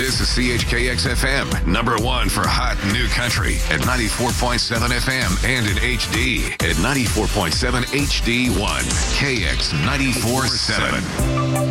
This is CHKX FM, number one for hot new country at 94.7 FM and in HD at 94.7 HD1. KX 94.7.